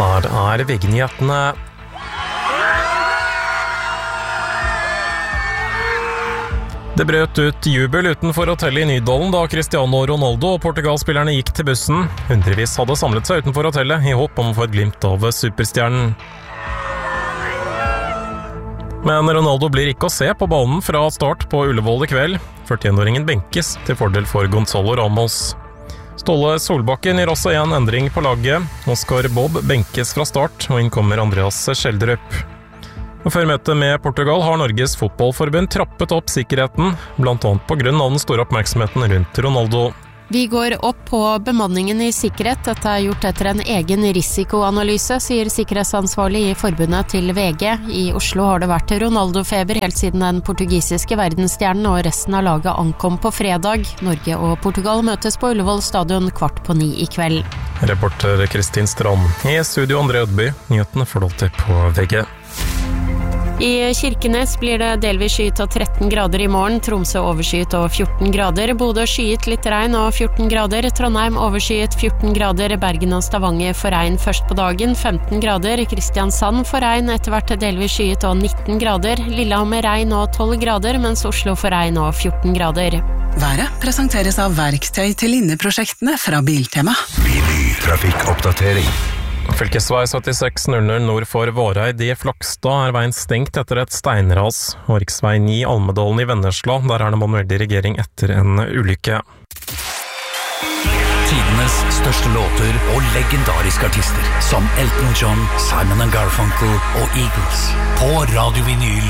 Her VG-nyhetene. Det brøt ut jubel utenfor hotellet i Nydalen da Cristiano Ronaldo og Portugal-spillerne gikk til bussen. Hundrevis hadde samlet seg utenfor hotellet i håp om å få et glimt av superstjernen. Men Ronaldo blir ikke å se på banen fra start på Ullevål i kveld. 41-åringen benkes til fordel for Gonzalo Ramos. Ståle Solbakken gir også en endring på laget. Oscar Bob benkes fra start, og inn kommer Andreas Schjelderup. Før møtet med Portugal har Norges fotballforbund trappet opp sikkerheten, blant annet på grunn av den store oppmerksomheten rundt Ronaldo. Vi går opp på bemanningen i sikkerhet. Dette er gjort etter en egen risikoanalyse, sier sikkerhetsansvarlig i forbundet til VG. I Oslo har det vært Ronaldo-feber helt siden den portugisiske verdensstjernen og resten av laget ankom på fredag. Norge og Portugal møtes på Ullevål stadion 8:15 i kveld. Reporter Kristin Strand. I studio André Ødby. Nyhetene får du til på VG. I Kirkenes blir det delvis skyet og 13 grader i morgen, Tromsø overskyet og 14 grader, Bodø skyet litt regn og 14 grader, Trondheim overskyet 14 grader, Bergen og Stavanger får regn først på dagen, 15 grader, Kristiansand får regn etter hvert delvis skyet og 19 grader, Lillehammer regn og 12 grader, mens Oslo får regn og 14 grader. Været presenteres av verktøy til linjeprosjektene fra Biltema. Trafikkoppdatering. Fylkesvei 7600 nord for Våreid i Flakstad er veien stengt etter et steinras, og riksvei 9 Almedalen i Vennesla, der er det manuell dirigering etter en ulykke. Tidenes største låter og legendariske artister som Elton John, Simon & Garfunkel og Eagles på Radio Vinyl